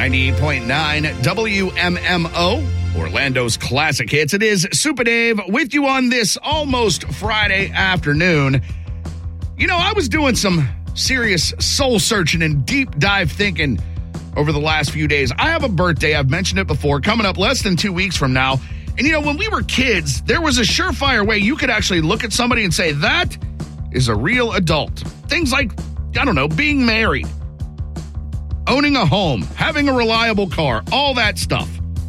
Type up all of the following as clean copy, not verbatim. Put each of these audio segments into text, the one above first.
98.9 WMMO, Orlando's classic hits. It is Super Dave with you on this almost Friday afternoon. You know, I was doing some serious soul searching and deep dive thinking over the last few days. I have a birthday, I've mentioned it before, coming up less than 2 weeks from now. And you know, when we were kids, there was a surefire way you could actually look at somebody and say, that is a real adult. Things like, I don't know, being married, owning a home, having a reliable car, all that stuff.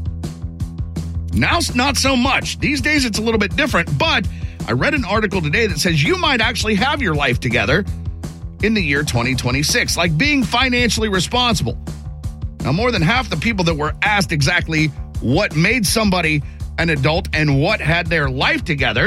Now, not so much. These days, it's a little bit different, but I read an article today that says you might actually have your life together in the year 2026, like being financially responsible. Now, more than half the people that were asked exactly what made somebody an adult and what had their life together,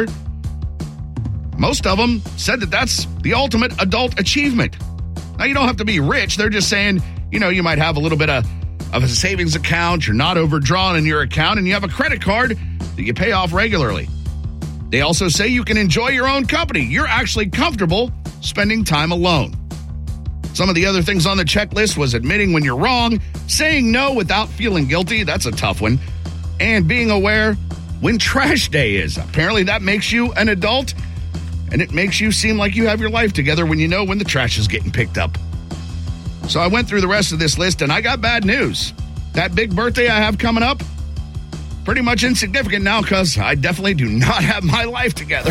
most of them said that that's the ultimate adult achievement. Now, you don't have to be rich. They're just saying, you know, you might have a little bit of a savings account, you're not overdrawn in your account, and you have a credit card that you pay off regularly. They also say you can enjoy your own company. You're actually comfortable spending time alone. Some of the other things on the checklist was admitting when you're wrong, saying no without feeling guilty, that's a tough one, and being aware when trash day is. Apparently that makes you an adult, and it makes you seem like you have your life together when you know when the trash is getting picked up. So I went through the rest of this list, and I got bad news. That big birthday I have coming up, pretty much insignificant now because I definitely do not have my life together.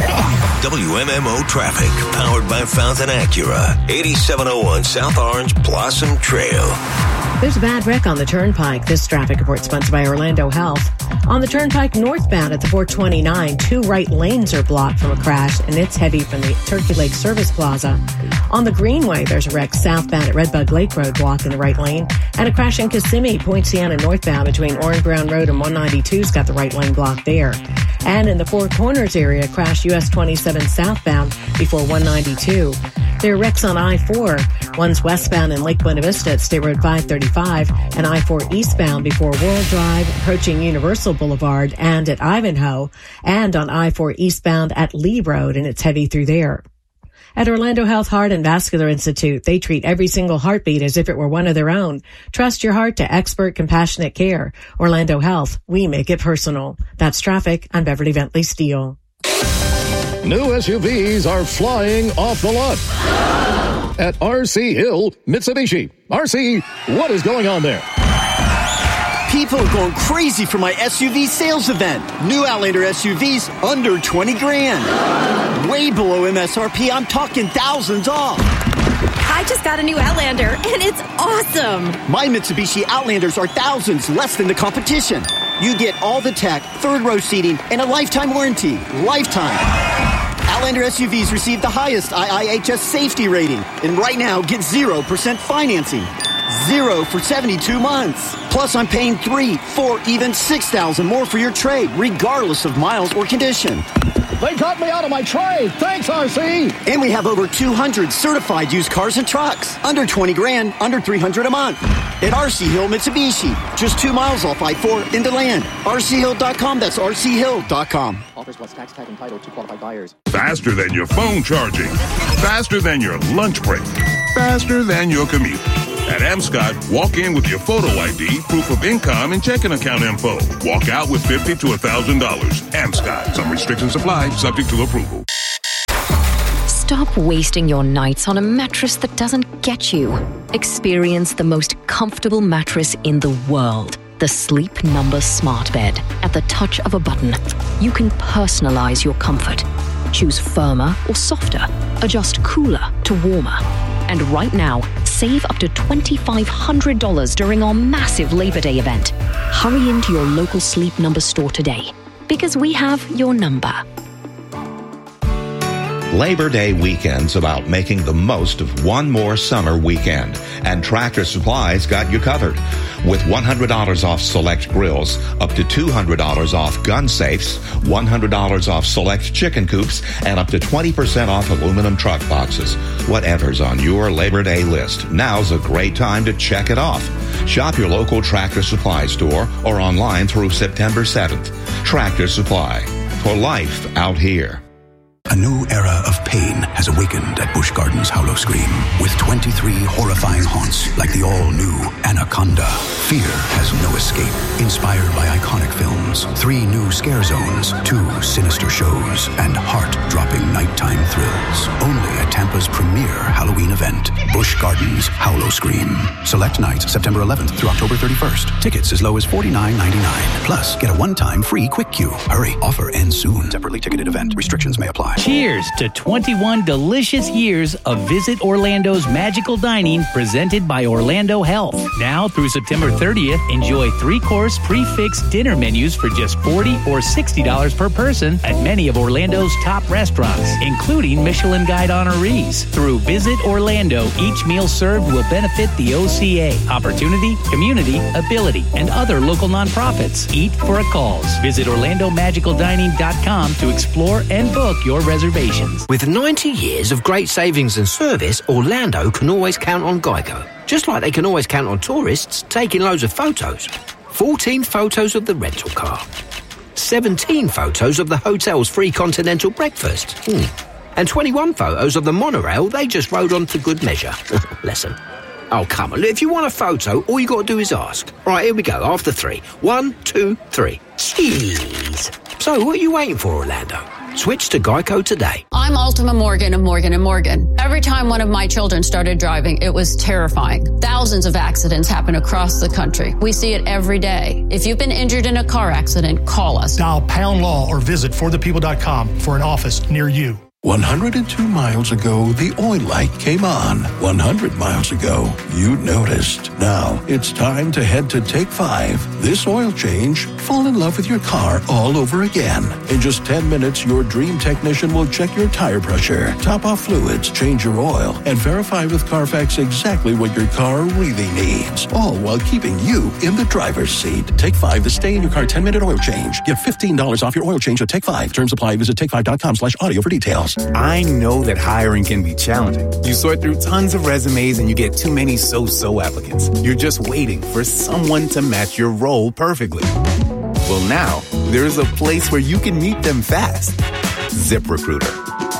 WMMO traffic, powered by Fountain Acura, 8701 South Orange Blossom Trail. There's a bad wreck on the Turnpike. This traffic report sponsored by Orlando Health. On the Turnpike northbound at the 429, 2 right lanes are blocked from a crash, and it's heavy from the Turkey Lake Service Plaza. On the Greenway, there's a wreck southbound at Redbud Lake Road, blocked in the right lane, and a crash in Kissimmee, Point Siena northbound between Orange Brown Road and 192's got the right lane blocked there. And in the Four Corners area, crash US 27 southbound before 192. There are wrecks on I-4. One's westbound in Lake Buena Vista at State Road 535 and I-4 eastbound before World Drive, approaching Universal Boulevard and at Ivanhoe, and on I-4 eastbound at Lee Road, and it's heavy through there. At Orlando Health Heart and Vascular Institute, they treat every single heartbeat as if it were one of their own. Trust your heart to expert, compassionate care. Orlando Health, we make it personal. That's traffic. I'm Beverly Bentley Steele. New SUVs are flying off the lot at RC Hill Mitsubishi. RC, what is going on there? People are going crazy for my SUV sales event. New Outlander SUVs under 20 grand. Way below MSRP. I'm talking thousands off. I just got a new Outlander, and it's awesome. My Mitsubishi Outlanders are thousands less than the competition. You get all the tech, third row seating, and a lifetime warranty. Lifetime. Outlander SUVs receive the highest IIHS safety rating. And right now, get 0% financing. 0 for 72 months. Plus, I'm paying $3,000, $4,000, even $6,000 more for your trade, regardless of miles or condition. They got me out of my trade. Thanks, RC. And we have over 200 certified used cars and trucks. Under 20 grand, under $300 a month. At RC Hill Mitsubishi. Just 2 miles off I-4 into land. RCHill.com. That's RCHill.com. Offers plus tax tag and title to qualified buyers. Faster than your phone charging. Faster than your lunch break. Faster than your commute. At Amscot, walk in with your photo ID, proof of income, and checking account info. Walk out with $50 to $1,000. Amscot. Some restrictions apply, subject to approval. Stop wasting your nights on a mattress that doesn't get you. Experience the most comfortable mattress in the world. The Sleep Number Smart Bed. At the touch of a button, you can personalize your comfort. Choose firmer or softer. Adjust cooler to warmer. And right now, save up to $2,500 during our massive Labor Day event. Hurry into your local Sleep Number store today, because we have your number. Labor Day weekend's about making the most of one more summer weekend, and Tractor Supply's got you covered. With $100 off select grills, up to $200 off gun safes, $100 off select chicken coops, and up to 20% off aluminum truck boxes. Whatever's on your Labor Day list, now's a great time to check it off. Shop your local Tractor Supply store or online through September 7th. Tractor Supply, for life out here. A new era of pain has awakened at Busch Gardens Howl-O-Scream with 23 horrifying haunts like the all-new Anaconda, Fear has no escape. Inspired by iconic films, 3 new scare zones, 2 sinister shows, and heart-dropping nighttime thrills. Only at Tampa's premier Halloween event, Busch Gardens Howlo-Scream. Select nights September 11th through October 31st. Tickets as low as $49.99. Plus, get a one-time free quick queue. Hurry, offer ends soon. Separately ticketed event. Restrictions may apply. Cheers to 21 delicious years of Visit Orlando's magical dining presented by Orlando Health. Now through September 30th, enjoy 3-course prix-fixed dinner menus for just $40 or $60 per person at many of Orlando's top restaurants, including Michelin Guide honorees. Through Visit Orlando, each meal served will benefit the OCA, Opportunity, Community, Ability, and other local nonprofits. Eat for a cause. Visit OrlandoMagicalDining.com to explore and book your reservations. With 90 years of great savings and service, Orlando can always count on Geico. Just like they can always count on tourists taking loads of photos. 14 photos of the rental car. 17 photos of the hotel's free continental breakfast. And 21 photos of the monorail they just rode on for good measure. Lesson. Oh, come on. If you want a photo, all you got to do is ask. Right, here we go. After 3. 1, 2, 3. Cheese. So, what are you waiting for, Orlando? Switch to Geico today. I'm Ultima Morgan of Morgan & Morgan. Every time one of my children started driving, it was terrifying. Thousands of accidents happen across the country. We see it every day. If you've been injured in a car accident, call us. Dial # law or visit forthepeople.com for an office near you. 102 miles ago, the oil light came on. 100 miles ago, you noticed. Now, it's time to head to Take 5. This oil change, fall in love with your car all over again. In just 10 minutes, your dream technician will check your tire pressure, top off fluids, change your oil, and verify with Carfax exactly what your car really needs. All while keeping you in the driver's seat. Take 5, the stay-in-your-car 10-minute oil change. Get $15 off your oil change at Take 5. Terms apply. Visit take5.com/audio for details. I know that hiring can be challenging. You sort through tons of resumes and you get too many so-so applicants. You're just waiting for someone to match your role perfectly. Well, now, there's a place where you can meet them fast. ZipRecruiter.